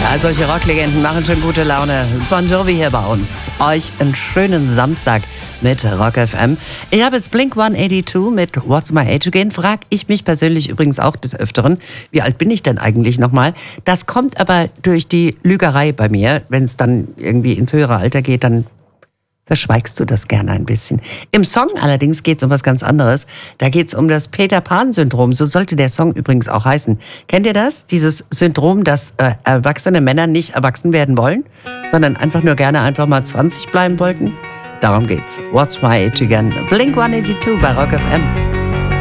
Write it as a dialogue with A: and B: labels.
A: Ja, solche Rocklegenden machen schon gute Laune. Bon Jovi hier bei uns. Euch einen schönen Samstag mit Rock FM. Ich habe jetzt Blink 182 mit What's My Age Again. Frag ich mich persönlich übrigens auch des Öfteren, wie alt bin ich denn eigentlich nochmal? Das kommt aber durch die Lügerei bei mir. Wenn es dann irgendwie ins höhere Alter geht, dann verschweigst du das gerne ein bisschen. Im Song allerdings geht es um was ganz anderes. Da geht es um das Peter-Pan-Syndrom. So sollte der Song übrigens auch heißen. Kennt ihr das? Dieses Syndrom, dass erwachsene Männer nicht erwachsen werden wollen, sondern einfach nur gerne einfach mal 20 bleiben wollten? Darum geht's. What's My Age Again? Blink 182 bei Rock FM.